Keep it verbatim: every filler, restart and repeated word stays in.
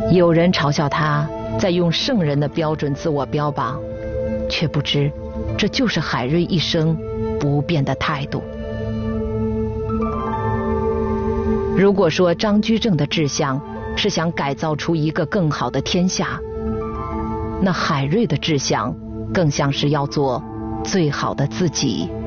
有人嘲笑他在用圣人的标准自我标榜，却不知这就是海瑞一生不变的态度。如果说张居正的志向是想改造出一个更好的天下，那海瑞的志向更像是要做最好的自己。